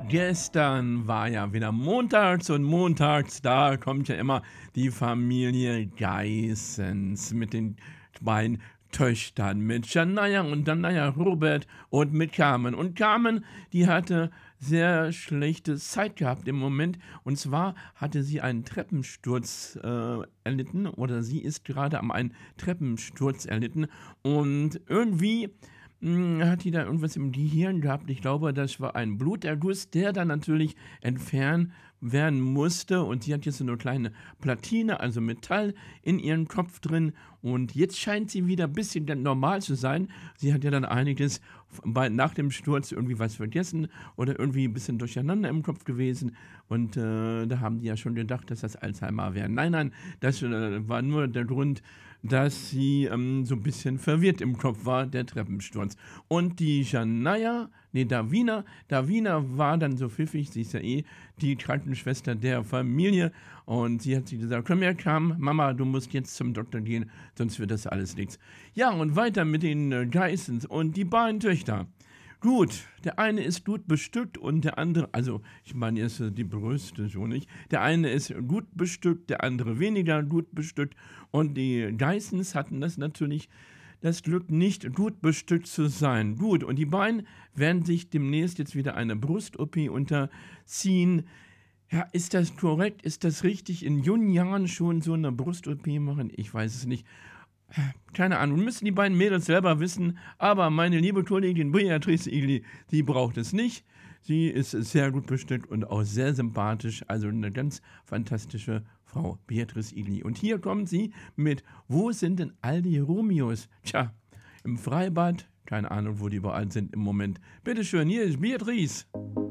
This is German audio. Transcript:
Gestern war ja wieder montags und montags, da kommt ja immer die Familie Geissens mit den beiden Töchtern, mit Shania und Danaya Robert und mit Carmen. Und Carmen, die hatte sehr schlechte Zeit gehabt im Moment. Und zwar hatte sie einen Treppensturz erlitten oder sie ist gerade am einen Treppensturz erlitten. Und irgendwie hat die da irgendwas im Gehirn gehabt. Ich glaube, das war ein Bluterguss, der dann natürlich entfernt werden musste. Und sie hat jetzt so eine kleine Platine, also Metall, in ihrem Kopf drin. Und jetzt scheint sie wieder ein bisschen normal zu sein. Sie hat ja dann einiges nach dem Sturz irgendwie was vergessen oder irgendwie ein bisschen durcheinander im Kopf gewesen. Und da haben die ja schon gedacht, dass das Alzheimer wäre. Nein, nein, das war nur der Grund, dass sie so ein bisschen verwirrt im Kopf war, der Treppensturz. Und die Davina war dann so pfiffig, sie ist ja eh die Krankenschwester der Familie. Und sie hat sie gesagt, komm her, Mama, du musst jetzt zum Doktor gehen, sonst wird das alles nichts. Ja, und weiter mit den Geissens und die beiden Töchter. Gut, der eine ist gut bestückt und der andere, also ich meine jetzt die Brüste so nicht. Der eine ist gut bestückt, der andere weniger gut bestückt. Und die Geissens hatten das natürlich das Glück, nicht gut bestückt zu sein. Gut, und die beiden werden sich demnächst jetzt wieder eine Brust-OP unterziehen. Ja, ist das korrekt? Ist das richtig? In jungen Jahren schon so eine Brust-OP machen? Ich weiß es nicht. Keine Ahnung, müssen die beiden Mädels selber wissen, aber meine liebe Kollegin Beatrice Igli, die braucht es nicht. Sie ist sehr gut bestückt und auch sehr sympathisch, also eine ganz fantastische Frau, Beatrice Igli. Und hier kommt sie mit, wo sind denn all die Romeos? Tja, im Freibad, keine Ahnung, wo die überall sind im Moment. Bitteschön, hier ist Beatrice.